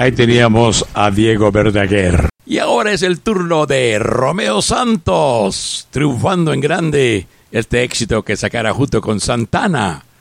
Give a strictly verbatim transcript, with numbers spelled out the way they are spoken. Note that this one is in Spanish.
Ahí teníamos a Diego Verdaguer. Y ahora es el turno de Romeo Santos, triunfando en grande este éxito que sacara junto con Santana.